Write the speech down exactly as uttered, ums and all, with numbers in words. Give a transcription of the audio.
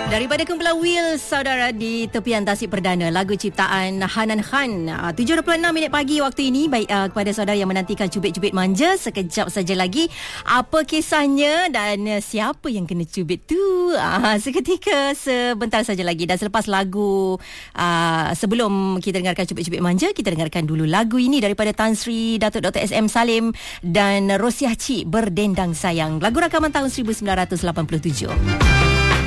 Daripada kumpulan Will, saudara, di tepian tasik perdana lagu ciptaan Hanan Khan. uh, tujuh dua puluh enam minit pagi waktu ini. Baik, uh, kepada saudara yang menantikan cubit-cubit manja, sekejap saja lagi apa kisahnya dan uh, siapa yang kena cubit tu, uh, seketika, sebentar saja lagi. Dan selepas lagu, uh, sebelum kita dengarkan cubit-cubit manja, kita dengarkan dulu lagu ini daripada Tan Sri Datuk Doktor S M Salim dan Rosiah Cik, Berdendang Sayang. Lagu rakaman tahun seribu sembilan ratus lapan puluh tujuh.